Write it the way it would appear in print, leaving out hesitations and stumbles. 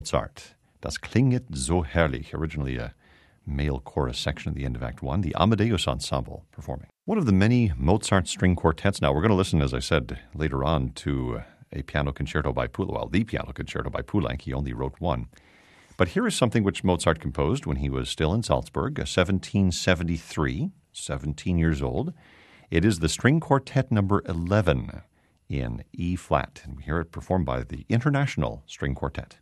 Mozart, Das klinget so herrlich, originally a male chorus section at the end of Act 1, the Amadeus Ensemble performing. One of the many Mozart string quartets. Now, we're going to listen, as I said, later on to a piano concerto by Poulenc. Well, the piano concerto by Poulenc. He only wrote one. But here is something which Mozart composed when he was still in Salzburg, 1773, 17 years old. It is the string quartet number 11 in E-flat, and we hear it performed by the International String Quartet.